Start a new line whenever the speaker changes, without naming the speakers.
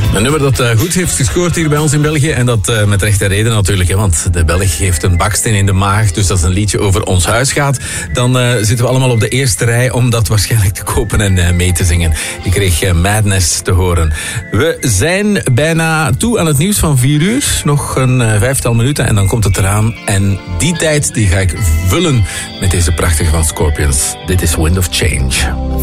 Een nummer dat goed heeft gescoord hier bij ons in België. En dat met rechte reden natuurlijk. Hè, want de Belg heeft een baksteen in de maag. Dus als een liedje over ons huis gaat, dan zitten we allemaal op de eerste rij om dat waarschijnlijk te kopen en mee te zingen. Je kreeg Madness te horen. We zijn bijna toe aan het nieuws van 4 uur. Nog een 5-tal minuten en dan komt het eraan. En die tijd die ga ik vullen met deze prachtige van Scorpions. Dit is Wind of Change.